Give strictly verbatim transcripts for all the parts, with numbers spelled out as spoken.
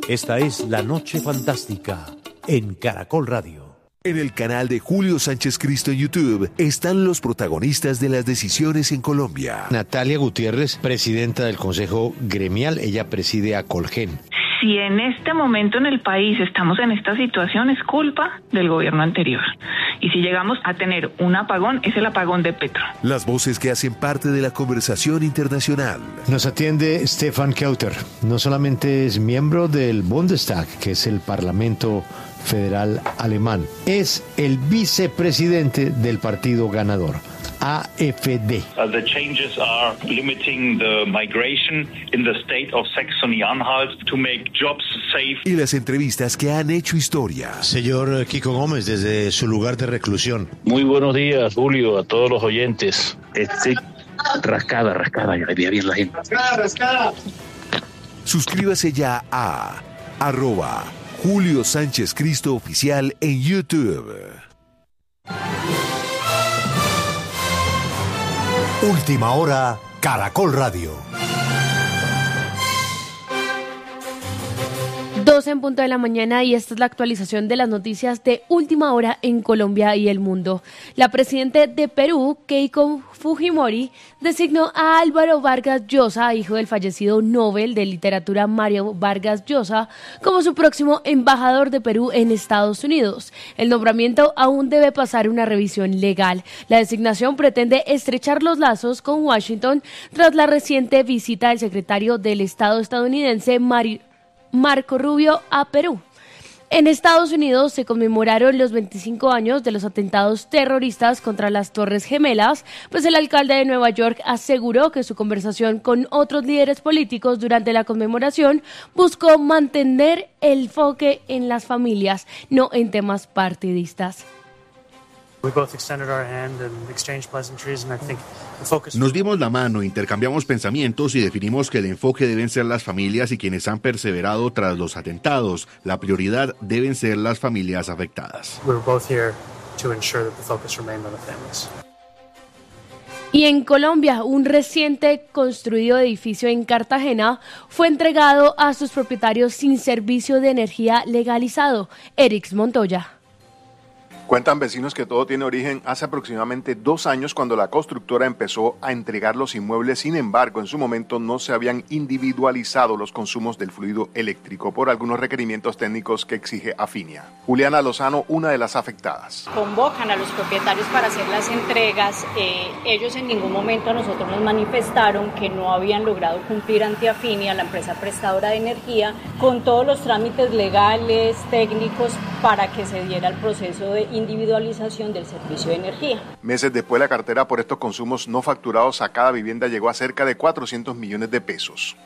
Esta es La Noche Fantástica en Caracol Radio. En el canal de Julio Sánchez Cristo en YouTube están los protagonistas de las decisiones en Colombia. Natalia Gutiérrez, presidenta del Consejo Gremial, ella preside a Colgen. Si en este momento en el país estamos en esta situación, es culpa del gobierno anterior. Y si llegamos a tener un apagón, es el apagón de Petro. Las voces que hacen parte de la conversación internacional. Nos atiende Stefan Kauter. No solamente es miembro del Bundestag, que es el Parlamento Federal Alemán, es el vicepresidente del partido ganador, A F D. Uh, the changes are limiting the migration in the state of Saxony-Anhalt to make jobs safe. Y las entrevistas que han hecho historia. Señor Kiko Gómez, desde su lugar de reclusión. Muy buenos días, Julio, a todos los oyentes. Este, rascada, rascada, ya le veía bien la gente. Rascada, rascada. Suscríbase ya a arroba Julio Sánchez Cristo Oficial en YouTube. Última hora, Caracol Radio. doce en punto de la mañana y esta es la actualización de las noticias de última hora en Colombia y el mundo. La presidenta de Perú, Keiko Fujimori, designó a Álvaro Vargas Llosa, hijo del fallecido Nobel de Literatura Mario Vargas Llosa, como su próximo embajador de Perú en Estados Unidos. El nombramiento aún debe pasar una revisión legal. La designación pretende estrechar los lazos con Washington tras la reciente visita del secretario del Estado estadounidense Mario Marco Rubio a Perú. En Estados Unidos se conmemoraron los veinticinco años de los atentados terroristas contra las Torres Gemelas, pues el alcalde de Nueva York aseguró que su conversación con otros líderes políticos durante la conmemoración buscó mantener el enfoque en las familias, no en temas partidistas. Nos dimos la mano, intercambiamos pensamientos y definimos que el enfoque deben ser las familias y quienes han perseverado tras los atentados. La prioridad deben ser las familias afectadas. Y en Colombia, un reciente construido edificio en Cartagena fue entregado a sus propietarios sin servicio de energía legalizado. Erix Montoya. Cuentan vecinos que todo tiene origen hace aproximadamente dos años cuando la constructora empezó a entregar los inmuebles. Sin embargo, en su momento no se habían individualizado los consumos del fluido eléctrico por algunos requerimientos técnicos que exige Afinia. Juliana Lozano, una de las afectadas. Convocan a los propietarios para hacer las entregas. Eh, ellos en ningún momento a nosotros nos manifestaron que no habían logrado cumplir ante Afinia, la empresa prestadora de energía, con todos los trámites legales, técnicos, para que se diera el proceso de individualización del servicio de energía. Meses después, la cartera por estos consumos no facturados a cada vivienda llegó a cerca de cuatrocientos millones de pesos.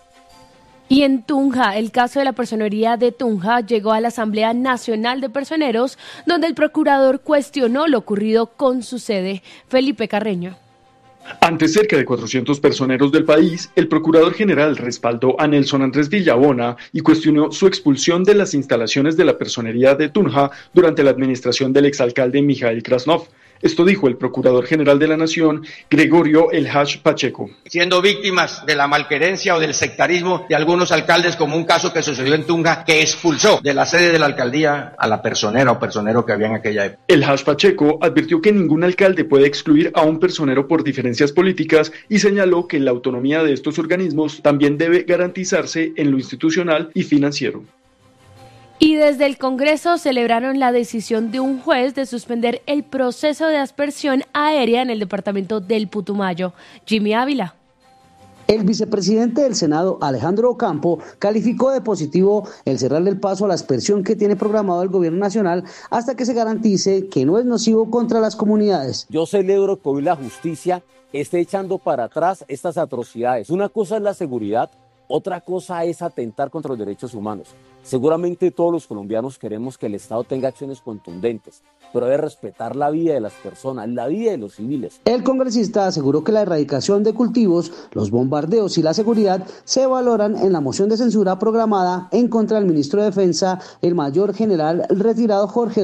Y en Tunja, el caso de la personería de Tunja llegó a la Asamblea Nacional de Personeros, donde el procurador cuestionó lo ocurrido con su sede. Felipe Carreño. Ante cerca de cuatrocientos personeros del país, el Procurador General respaldó a Nelson Andrés Villabona y cuestionó su expulsión de las instalaciones de la personería de Tunja durante la administración del exalcalde Mijail Krasnov. Esto dijo el Procurador General de la Nación, Gregorio El Haj Pacheco. Siendo víctimas de la malquerencia o del sectarismo de algunos alcaldes, como un caso que sucedió en Tunja, que expulsó de la sede de la alcaldía a la personera o personero que había en aquella época. El Haj Pacheco advirtió que ningún alcalde puede excluir a un personero por diferencias políticas y señaló que la autonomía de estos organismos también debe garantizarse en lo institucional y financiero. Y desde el Congreso celebraron la decisión de un juez de suspender el proceso de aspersión aérea en el departamento del Putumayo. Jimmy Ávila. El vicepresidente del Senado, Alejandro Ocampo, calificó de positivo el cerrarle el paso a la aspersión que tiene programado el gobierno nacional hasta que se garantice que no es nocivo contra las comunidades. Yo celebro que hoy la justicia esté echando para atrás estas atrocidades. Una cosa es la seguridad, otra cosa es atentar contra los derechos humanos. Seguramente todos los colombianos queremos que el Estado tenga acciones contundentes, pero debe respetar la vida de las personas, la vida de los civiles. El congresista aseguró que la erradicación de cultivos, los bombardeos y la seguridad se valoran en la moción de censura programada en contra del ministro de Defensa, el mayor general retirado Jorge